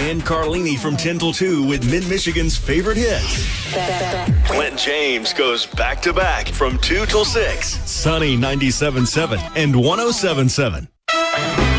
And Carlini from 10 till 2 with Mid-Michigan's favorite hits. Clint James goes back-to-back from 2 till 6. Sunny 97.7 and 107.7.